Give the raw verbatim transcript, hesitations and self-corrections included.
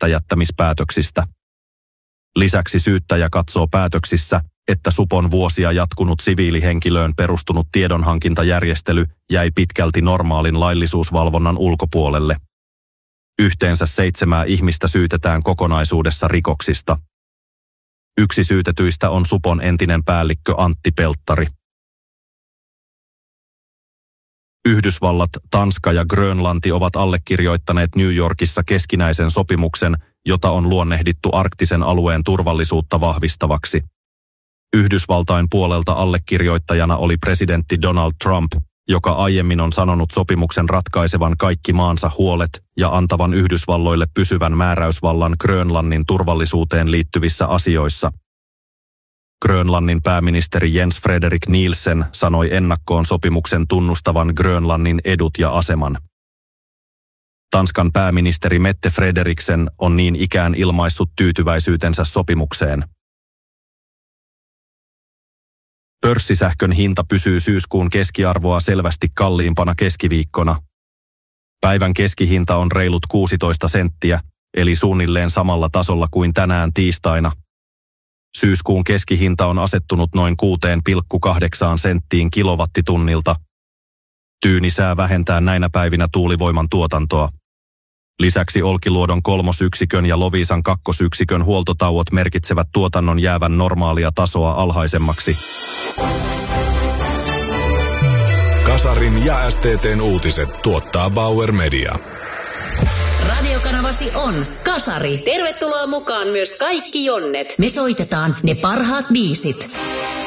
tekemättäjättämispäätöksistä. Lisäksi syyttäjä katsoo päätöksissä, että supon vuosia jatkunut siviilihenkilöön perustunut tiedonhankintajärjestely jäi pitkälti normaalin laillisuusvalvonnan ulkopuolelle. Yhteensä seitsemää ihmistä syytetään kokonaisuudessa rikoksista. Yksi syytetyistä on supon entinen päällikkö Antti Pelttari. Yhdysvallat, Tanska ja Grönlanti ovat allekirjoittaneet New Yorkissa keskinäisen sopimuksen, jota on luonnehdittu arktisen alueen turvallisuutta vahvistavaksi. Yhdysvaltain puolelta allekirjoittajana oli presidentti Donald Trump, joka aiemmin on sanonut sopimuksen ratkaisevan kaikki maansa huolet ja antavan Yhdysvalloille pysyvän määräysvallan Grönlannin turvallisuuteen liittyvissä asioissa. Grönlannin pääministeri Jens Frederik Nielsen sanoi ennakkoon sopimuksen tunnustavan Grönlannin edut ja aseman. Tanskan pääministeri Mette Frederiksen on niin ikään ilmaissut tyytyväisyytensä sopimukseen. Pörssisähkön hinta pysyy syyskuun keskiarvoa selvästi kalliimpana keskiviikkona. Päivän keskihinta on reilut kuusitoista senttiä, eli suunnilleen samalla tasolla kuin tänään tiistaina. Syyskuun keskihinta on asettunut noin kuusi pilkku kahdeksan senttiin kilowattitunnilta. Tyyni sää vähentää näinä päivinä tuulivoiman tuotantoa. Lisäksi Olkiluodon kolmosyksikön ja Loviisan kakkosyksikön huoltotauot merkitsevät tuotannon jäävän normaalia tasoa alhaisemmaksi. Kasarin ja S T T:n uutiset tuottaa Bauer Media. Radiokanavasi on Kasari. Tervetuloa mukaan myös kaikki jonnet. Me soitetaan ne parhaat biisit.